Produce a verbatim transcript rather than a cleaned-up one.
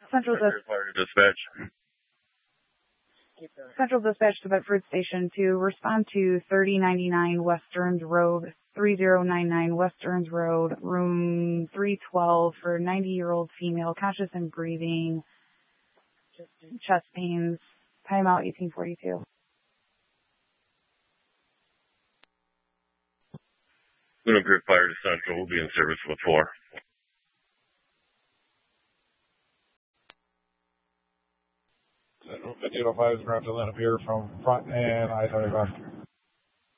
Central, Dis- Fire dispatch. Central Dispatch to Bedford Station to respond to thirty ninety-nine Westerns Road, three zero nine nine Westerns Road, room three twelve for ninety-year-old female, conscious and breathing, just chest pains. Timeout eighteen forty-two. Lunar Grid Fire to Central will be in service with four. fifty oh five is ground to Lena Pier from front and I seventy-five.